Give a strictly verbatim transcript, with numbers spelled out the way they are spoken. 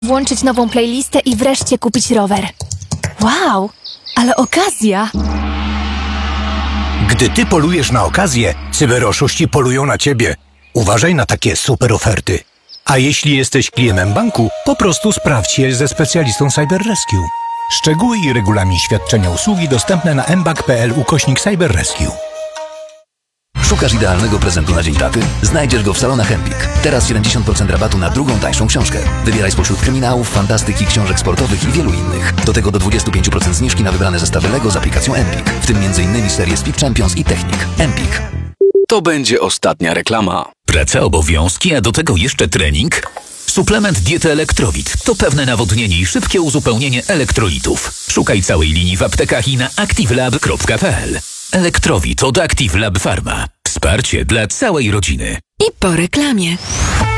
Włączyć nową playlistę i wreszcie kupić rower. Wow, ale okazja! Gdy ty polujesz na okazję, cyberoszuści polują na ciebie. Uważaj na takie super oferty. A jeśli jesteś klientem banku, po prostu sprawdź je ze specjalistą CyberRescue. Szczegóły i regulamin świadczenia usługi dostępne na m bank kropka p l ukośnik CyberRescue. Szukasz idealnego prezentu na Dzień Taty? Znajdziesz go w salonach Empik. Teraz siedemdziesiąt procent rabatu na drugą, tańszą książkę. Wybieraj spośród kryminałów, fantastyki, książek sportowych i wielu innych. Do tego do dwadzieścia pięć procent zniżki na wybrane zestawy Lego z aplikacją Empik. W tym między innymi serię Speed Champions i Technik. Empik. To będzie ostatnia reklama. Praca, obowiązki, a do tego jeszcze trening? Suplement diety Elektrowit to pewne nawodnienie i szybkie uzupełnienie elektrolitów. Szukaj całej linii w aptekach i na activelab kropka p l. Elektrowit od Active Lab Pharma. Wsparcie dla całej rodziny. I po reklamie.